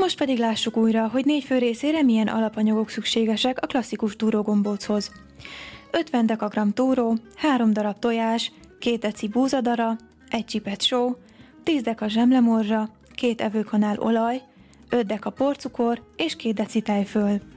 Most pedig lássuk újra, hogy 4 fő részére milyen alapanyagok szükségesek a klasszikus túrógombóchoz. 50 dekagram túró, 3 darab tojás, 2 deci búzadara, 1 csipet só, 10 deka zsemlemorzsa, 2 evőkanál olaj, 5 deka porcukor és 2 deci tejföl.